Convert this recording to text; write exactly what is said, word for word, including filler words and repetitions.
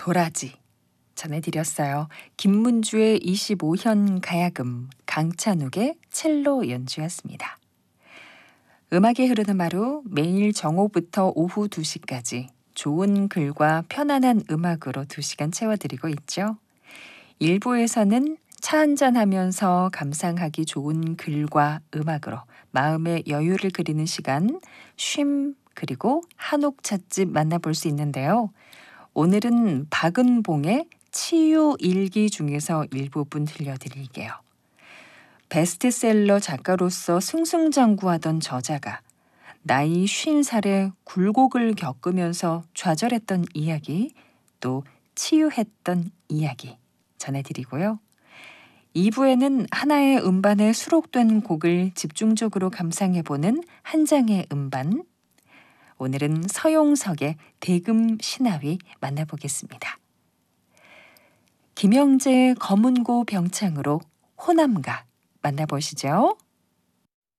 도라지 전해드렸어요. 김문주의 이십오 현 가야금, 강찬욱의 첼로 연주였습니다. 음악이 흐르는 하루 매일 정오부터 오후 두 시까지 좋은 글과 편안한 음악으로 두 시간 채워드리고 있죠. 일 부에서는 차 한잔하면서 감상하기 좋은 글과 음악으로 마음의 여유를 그리는 시간, 쉼 그리고 한옥 찻집 만나볼 수 있는데요. 오늘은 박은봉의 치유 일기 중에서 일부분 들려드릴게요. 베스트셀러 작가로서 승승장구하던 저자가 나이 쉰 살에 굴곡을 겪으면서 좌절했던 이야기, 또 치유했던 이야기 전해드리고요. 이 부에는 하나의 음반에 수록된 곡을 집중적으로 감상해보는 한 장의 음반, 오늘은 서용석의 대금 신하위 만나보겠습니다. 김영재의 검은고 병창으로 호남가 만나보시죠.